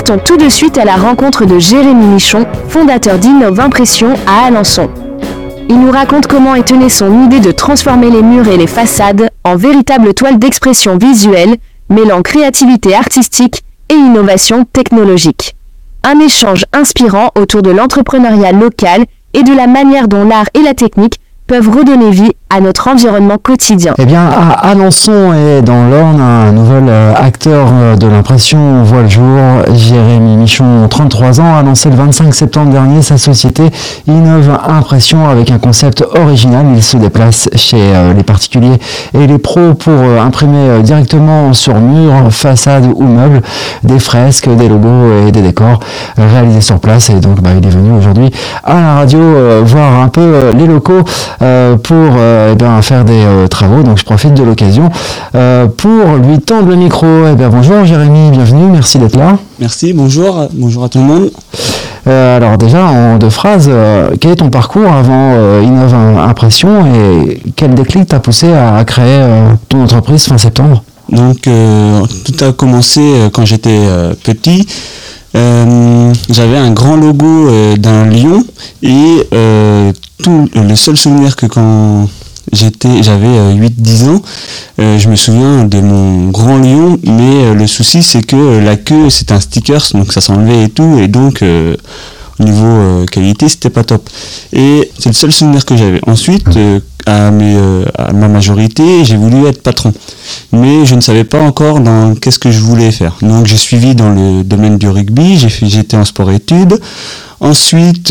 partons tout de suite à la rencontre de Jérémy Michon, fondateur d'Innov Impression à Alençon. Il nous raconte comment est née son idée de transformer les murs et les façades en véritables toiles d'expression visuelle, mêlant créativité artistique et innovation technologique. Un échange inspirant autour de l'entrepreneuriat local et de la manière dont l'art et la technique peuvent redonner vie à notre environnement quotidien. Eh bien, à Alençon et dans l'Orne, un nouvel acteur de l'impression voit le jour. Jérémy Michon, 33 ans, a lancé le 25 septembre dernier sa société Innov Impression avec un concept original. Il se déplace chez les particuliers et les pros pour imprimer directement sur murs, façades ou meubles des fresques, des logos et des décors réalisés sur place. Et donc, il est venu aujourd'hui à la radio voir un peu les locaux pour faire des travaux. Donc je profite de l'occasion pour lui tendre le micro. Bonjour Jérémy, bienvenue, merci d'être là. Merci, bonjour à tout le monde. Alors déjà en deux phrases, quel est ton parcours avant Innov Impression et quel déclic t'a poussé à créer ton entreprise fin septembre? Donc tout a commencé quand j'étais petit. J'avais un grand logo d'un lion et le seul souvenir que quand j'avais 8-10 ans, je me souviens de mon grand lion, mais le souci c'est que la queue c'est un sticker, donc ça s'enlevait et tout, et donc au niveau qualité c'était pas top. Et c'est le seul souvenir que j'avais. Ensuite, à ma majorité, j'ai voulu être patron, mais je ne savais pas encore dans qu'est-ce que je voulais faire. Donc j'ai suivi dans le domaine du rugby, j'étais en sport-études. Ensuite,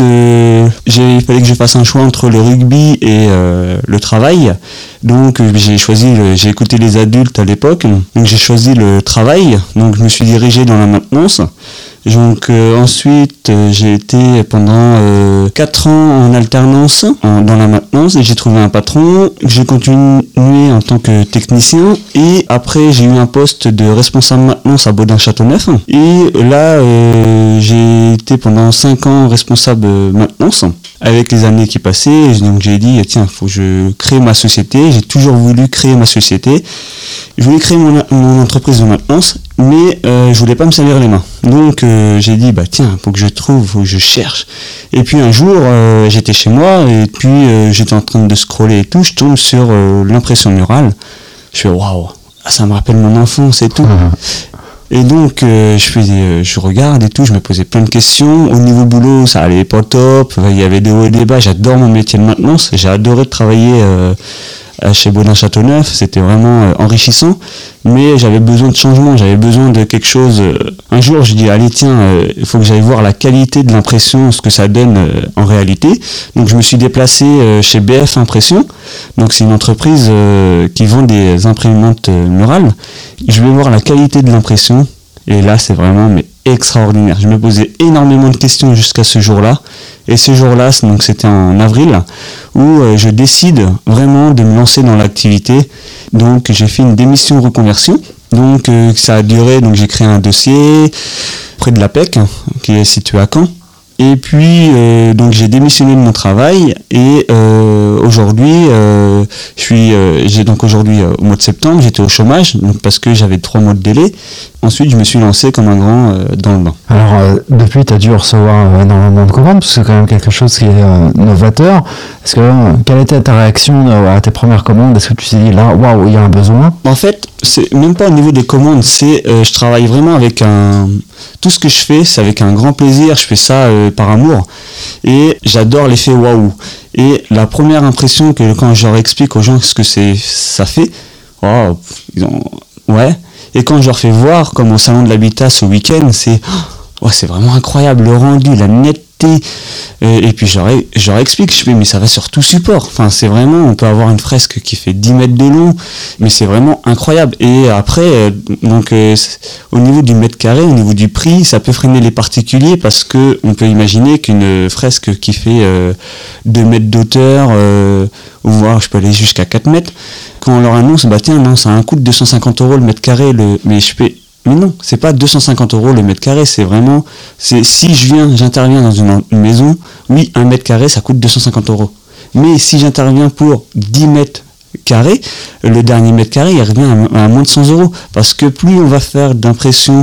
il fallait que je fasse un choix entre le rugby et le travail. Donc j'ai écouté les adultes à l'époque, donc j'ai choisi le travail. Donc je me suis dirigé dans la maintenance. Donc ensuite j'ai été pendant 4 ans en alternance dans la maintenance et j'ai trouvé un patron. J'ai continué en tant que technicien et après j'ai eu un poste de responsable maintenance à Baudin-Châteauneuf et là j'ai été pendant 5 ans responsable maintenance. Avec les années qui passaient, donc j'ai dit tiens, faut que je crée ma société. J'ai toujours voulu créer ma société. Je voulais créer mon entreprise de maintenance, mais je voulais pas me salir les mains. Donc j'ai dit tiens, faut que je cherche. Et puis un jour, j'étais chez moi et puis j'étais en train de scroller et tout, je tombe sur l'impression murale. Je fais waouh, ça me rappelle mon enfance et tout. Et donc je regarde et tout, je me posais plein de questions. Au niveau boulot, ça allait pas top, il y avait des hauts et des bas. J'adore mon métier de maintenance, j'ai adoré travailler chez Baudin-Châteauneuf, c'était vraiment enrichissant, mais j'avais besoin de changement, j'avais besoin de quelque chose. Un jour je dis allez tiens, il faut que j'aille voir la qualité de l'impression, ce que ça donne en réalité. Donc je me suis déplacé chez BF Impression, donc c'est une entreprise qui vend des imprimantes murales. Je vais voir la qualité de l'impression et là c'est vraiment extraordinaire. Je me posais énormément de questions jusqu'à ce jour-là. Et ce jour-là, donc c'était en avril, où je décide vraiment de me lancer dans l'activité. Donc j'ai fait une démission reconversion. Donc ça a duré, donc j'ai créé un dossier près de la PEC, qui est situé à Caen. Et puis donc j'ai démissionné de mon travail et aujourd'hui au mois de septembre j'étais au chômage donc parce que j'avais 3 mois de délai. Ensuite je me suis lancé comme un grand dans le bain. Alors depuis tu as dû recevoir énormément de commandes parce que c'est quand même quelque chose qui est novateur. Quelle était ta réaction à tes premières commandes? Est-ce que tu t'es dit là waouh, il y a un besoin? En fait c'est même pas au niveau des commandes, c'est je travaille vraiment avec tout ce que je fais c'est avec un grand plaisir, je fais ça par amour et j'adore l'effet waouh. Et la première impression que quand je leur explique aux gens ce que ça fait, wow, ouais. Et quand je leur fais voir, comme au salon de l'habitat ce week-end, c'est vraiment incroyable, le rendu, la netteté. Et puis je leur explique, je fais mais ça va sur tout support. Enfin c'est vraiment, on peut avoir une fresque qui fait 10 mètres de long, mais c'est vraiment incroyable. Et après, au niveau du mètre carré, au niveau du prix, ça peut freiner les particuliers parce que on peut imaginer qu'une fresque qui fait 2 mètres d'auteur, ou voire je peux aller jusqu'à 4 mètres, quand on leur annonce, tiens non, ça a un coût de 250 € le mètre carré, mais non, c'est pas 250 € le mètre carré, si j'interviens dans une maison, oui, 1 mètre carré, ça coûte 250 €. Mais si j'interviens pour 10 mètres carrés, le dernier mètre carré, il revient à moins de 100 €. Parce que plus on va faire d'impression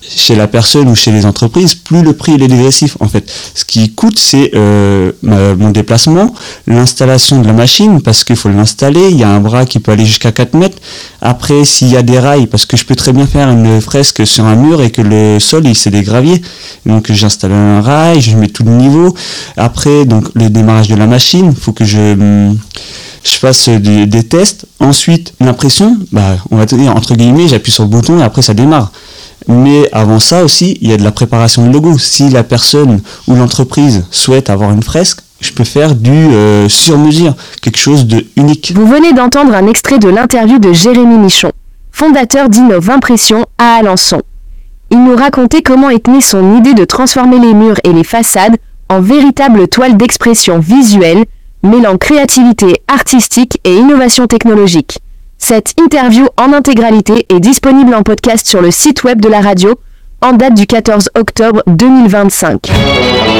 chez la personne ou chez les entreprises, plus le prix il est dégressif en fait. Ce qui coûte, c'est mon déplacement, l'installation de la machine, parce qu'il faut l'installer, il y a un bras qui peut aller jusqu'à 4 mètres. Après, s'il y a des rails, parce que je peux très bien faire une fresque sur un mur et que le sol, c'est des graviers. Donc j'installe un rail, je mets tout le niveau. Après, donc le démarrage de la machine, il faut que je fasse des tests. Ensuite, l'impression, on va te dire, entre guillemets, j'appuie sur le bouton et après ça démarre. Mais avant ça aussi, il y a de la préparation de logo. Si la personne ou l'entreprise souhaite avoir une fresque, je peux faire du sur-mesure, quelque chose de unique. Vous venez d'entendre un extrait de l'interview de Jérémy Michon, fondateur d'Innov Impression à Alençon. Il nous racontait comment est née son idée de transformer les murs et les façades en véritables toiles d'expression visuelle, mêlant créativité artistique et innovation technologique. Cette interview en intégralité est disponible en podcast sur le site web de la radio en date du 14 octobre 2025.